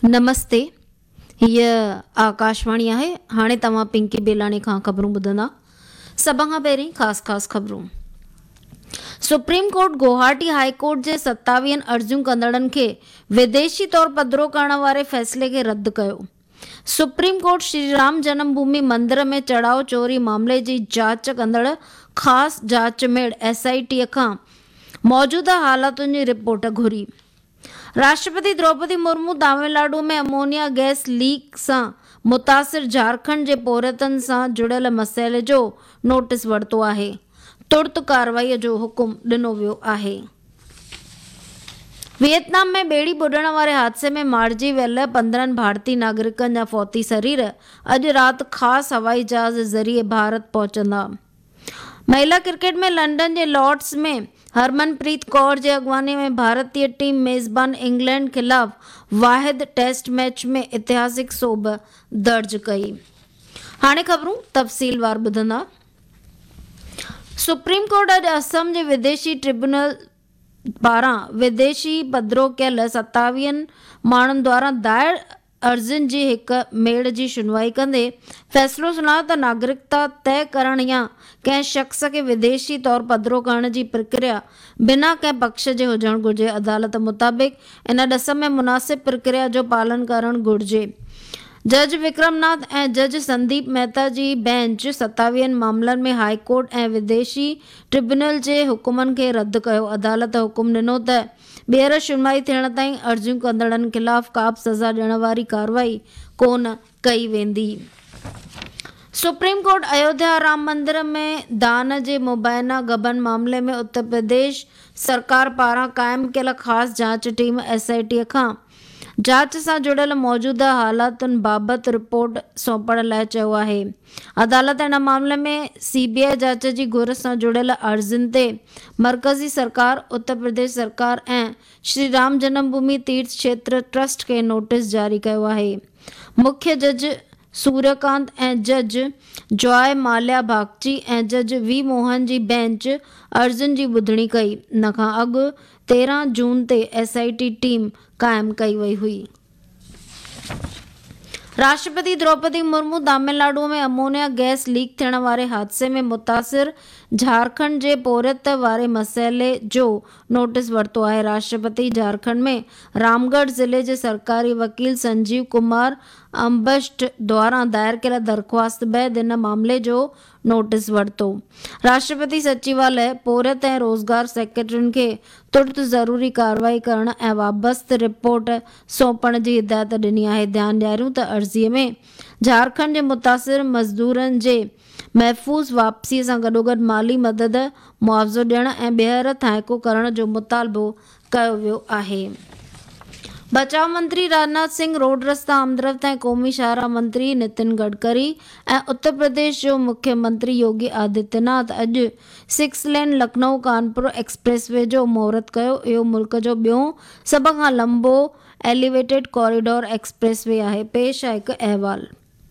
नमस्ते। हीअ आकाशवाणी आहे। हाणे तव्हां पिंकी बेलाणी खां ख़बरूं ॿुधंदा। सभ खां पहिरीं ख़ासि ख़बरूं। Supreme court Guwahati high court जे 27 अर्ज़ियूं कंदड़नि खे विदेशी तौर पधिरो करण वारे फ़ैसिले खे रद्द कयो। सुप्रीम कोर्ट श्री राम जन्मभूमि मंदिर में चढ़ाव चोरी मामले जी जांच कंदड़ ख़ासि जांच मेड़ SIT खां मौजूदा हालातुनि जी रिपोर्ट घुरी। राष्ट्रपति द्रौपदी मुर्मू तमिलनाडु में अमोनिया गैस लीक सां मुतासिर झारखंड जे पोरतनि सां जुड़ियल मसइले जो नोटिस वरितो आहे। तुर्त कार्रवाईअ जो हुकुम ॾिनो वियो आहे। वियतनाम में ॿेड़ी ॿुॾण वारे हादसे में मारिजी वियल 15 भारतीय नागरिकनि जा फौती शरीर अॼु राति ख़ासि हवाई जहाज़ ज़रिए भारत पहुचंदा। महिला क्रिकेट में लंडन जे लॉर्ड्स में हरमनप्रीत कौर जे अॻवानी में भारतीय टीम मेज़बान इंग्लैंड खिलाफ़ वाहिद टेस्ट मैच में ऐतिहासिक सोभ दर्ज कई। हाणे ख़बरूं तफ़सीलवार ॿुधंदा। सुप्रीम कोर्ट अॼु असम जे विदेशी ट्रिब्यूनल पारां विदेशी पधिरो कयल 27 माण्हुनि द्वारा दायर अर्ज़ियुनि जी हिक मेड़ जी सुनवाई कंदे फ़ैसिलो सुनायो त नागरिकता तय करण या कंहिं शख़्स खे विदेशी तौर पधिरो करण जी प्रक्रिया बिना कंहिं पक्ष जे हुजणु घुरिजे। अदालत मुताबिक़ इन ॾस में मुनासिब प्रक्रिया जो पालन करणु घुरिजे। जज विक्रमनाथ ऐं जज संदीप मेहता जी बेंच 27 मामलनि में हाई कोर्ट ऐं विदेशी ट्रिब्यूनल जे हुकुमनि खे रद्द कयो। अदालत हुकुम ॾिनो त ॿीहर सुनवाई थियण ताईं अर्ज़ियूं कंदड़नि खिलाफ़ का बि सज़ा ॾियण वारी कार्रवाई कोन कई वेंदी। सुप्रीम कोर्ट अयोध्या राम मंदिर में दान जे मुबैना गबन मामले में उत्तर प्रदेश सरकार पारां क़ाइमु कयल ख़ासि जांच टीम SIT खां जांच सां जुड़ियल मौजूदा हालातुनि बाबति रिपोर्ट सौंपण लाइ चयो आहे। अदालत इन मामले में CBI जांच जी घुर सां जुड़ियल अर्ज़ियुनि ते मरकज़ी सरकार, उत्तर प्रदेश सरकार ऐं श्री राम जन्मभूमि तीर्थ क्षेत्र ट्रस्ट खे नोटिस जारी कयो आहे। मुख्य जज सूर्यकांत ऐं जज जॉय माल्या बागची ऐं जज V मोहन जी बेंच अर्ज़ियुनि जी ॿुधणी कई। इन खां अॻु 13 जून ते SIT टीम क़ाइमु कई वई हुई। राष्ट्रपति द्रौपदी मुर्मू तमिलनाडु में अमोनिया गैस लीक थियण वारे हादसे में मुतासिर झारखंड जे पोरत वारे मसइले जो नोटिस वरितो आहे। राष्ट्रपति झारखंड में रामगढ़ ज़िले जे सरकारी वकील संजीव कुमार अम्बष्ट द्वारा दायर कयल दरख़्वास्त बैदि इन मामले जो नोटिस वरितो। राष्ट्रपति सचिवालय पोरत ऐं रोज़गार सेक्रेटरियुनि खे तुर्त ज़रूरी कार्रवाई करण ऐं वाबस्तु रिपोर्ट सौंपण जी हिदायत ॾिनी आहे। ध्यानु ॾियारियूं त अर्ज़ीअ में झारखंड जे मुतासिर मज़दूरनि जे महफ़ूज़ वापसीअ सां गॾोगॾु माली मदद, मुआवज़ो ॾियण ऐं ॿीहर थांइको करण जो मुतालबो कयो वियो आहे। बचाव मंत्री राजनाथ सिंह, रोड रस्ता आमदरफ़्त ऐं क़ौमी शाहराह मंत्री नितिन गडकरी ऐं उत्तर प्रदेश जो मुख्यमंत्री योगी आदित्यनाथ अॼु 6 लेन लखनऊ कानपुर एक्सप्रेसवे जो महूरत कयो। इहो मुल्क जो ॿियों सभ खां लंबो एलिवेटेड कॉरिडोर एक्सप्रेसवे आहे। पेश आहे हिकु अहवाल।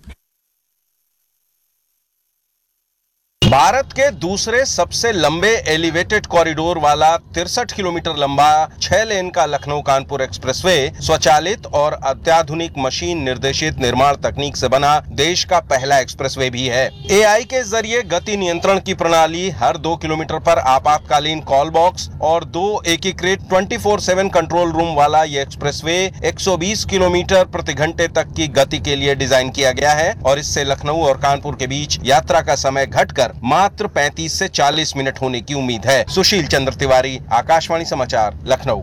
भारत के दूसरे सबसे लंबे एलिवेटेड कॉरिडोर वाला 63 किलोमीटर लंबा 6 लेन का लखनऊ कानपुर एक्सप्रेसवे स्वचालित और अत्याधुनिक मशीन निर्देशित निर्माण तकनीक से बना देश का पहला एक्सप्रेसवे भी है। AI के जरिए गति नियंत्रण की प्रणाली, हर 2 किलोमीटर पर आपातकालीन कॉल बॉक्स और 2 एकीकृत 24/7 कंट्रोल रूम वाला ये एक्सप्रेसवे 120 किलोमीटर प्रति घंटे तक की गति के लिए डिजाइन किया गया है और इससे लखनऊ और कानपुर के बीच यात्रा का समय घटकर मात्र 35 से 40 मिनट होने की उम्मीद है। सुशील चंद्र तिवारी, आकाशवाणी समाचार, लखनऊ।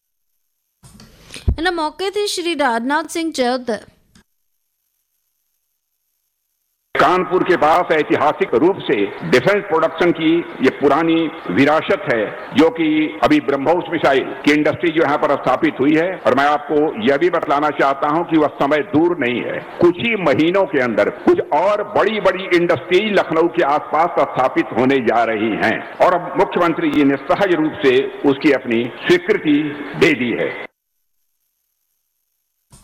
इन मौके ते श्री राजनाथ सिंह चयो त कानपुर के पास ऐतिहासिक रूप से डिफेंस प्रोडक्शन की ये पुरानी विरासत है, जो कि अभी ब्रह्मोस मिसाइल की इंडस्ट्री जो यहाँ पर स्थापित हुई है। और मैं आपको यह भी बतलाना चाहता हूँ कि वह समय दूर नहीं है। कुछ ही महीनों के अंदर कुछ और बड़ी बड़ी इंडस्ट्री लखनऊ के आसपास स्थापित होने जा रही हैं और अब मुख्यमंत्री जी ने सहज रूप से उसकी अपनी स्वीकृति दे दी है।